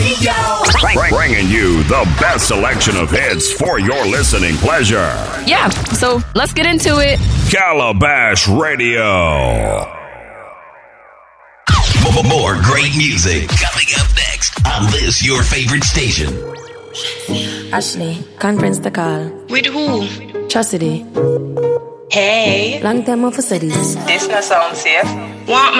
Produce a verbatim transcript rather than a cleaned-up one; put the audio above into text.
Radio. Bringing you the best selection of hits for your listening pleasure. Yeah, so let's get into it. Calabash Radio. More great music coming up next on this your favorite station. Ashley, conference the call. With who? Chastity. Hey. Long time of a studies. This not sound safe. Want me